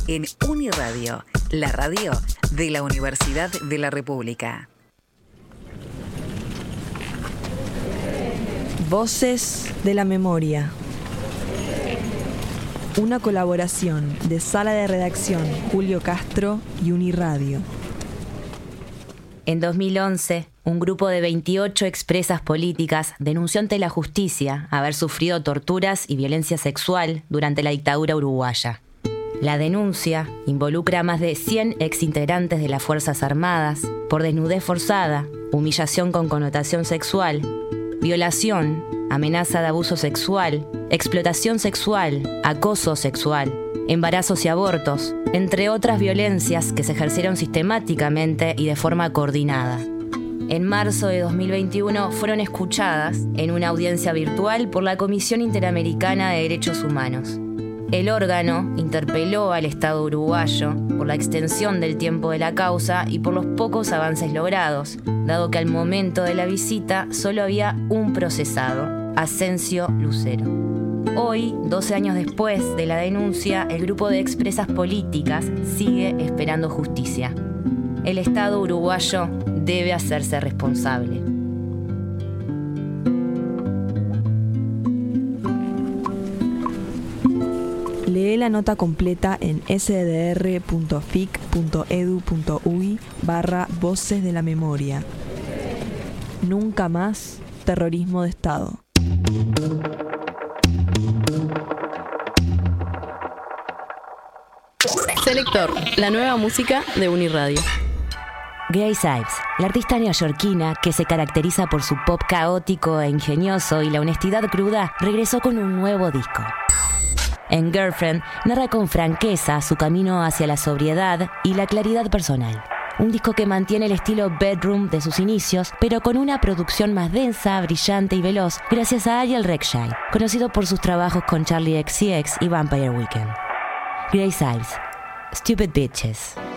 en Uniradio, la radio de la Universidad de la República. Voces de la Memoria. Una colaboración de Sala de Redacción Julio Castro y Uniradio. En 2011, un grupo de 28 expresas políticas denunció ante la justicia haber sufrido torturas y violencia sexual durante la dictadura uruguaya. La denuncia involucra a más de 100 exintegrantes de las Fuerzas Armadas por desnudez forzada, humillación con connotación sexual, violación, amenaza de abuso sexual, explotación sexual, acoso sexual, embarazos y abortos, entre otras violencias que se ejercieron sistemáticamente y de forma coordinada. En marzo de 2021 fueron escuchadas en una audiencia virtual por la Comisión Interamericana de Derechos Humanos. El órgano interpeló al Estado uruguayo por la extensión del tiempo de la causa y por los pocos avances logrados, dado que al momento de la visita solo había un procesado, Asensio Lucero. Hoy, 12 años después de la denuncia, el grupo de expresas políticas sigue esperando justicia. El Estado uruguayo debe hacerse responsable. Lee la nota completa en sdr.fic.edu.uy/Voces de la Memoria. Nunca más terrorismo de Estado. Selector, la nueva música de Uniradio. Grace Ives, la artista neoyorquina que se caracteriza por su pop caótico e ingenioso y la honestidad cruda, regresó con un nuevo disco. En Girlfriend narra con franqueza su camino hacia la sobriedad y la claridad personal. Un disco que mantiene el estilo bedroom de sus inicios, pero con una producción más densa, brillante y veloz, gracias a Ariel Rechtshaw, conocido por sus trabajos con Charli XCX y Vampire Weekend. Grace Ives, Stupid Bitches.